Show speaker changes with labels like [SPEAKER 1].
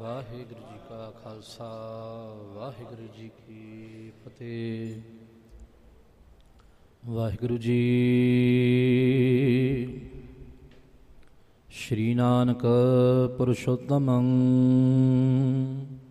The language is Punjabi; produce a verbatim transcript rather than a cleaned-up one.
[SPEAKER 1] ਵਾਹਿਗੁਰੂ ਜੀ ਕਾ ਖਾਲਸਾ ਵਾਹਿਗੁਰੂ ਜੀ ਕੀ ਫਤਿਹ। ਵਾਹਿਗੁਰੂ ਜੀ। ਸ਼੍ਰੀ ਨਾਨਕ ਪੁਰਸ਼ੋਤਮੰ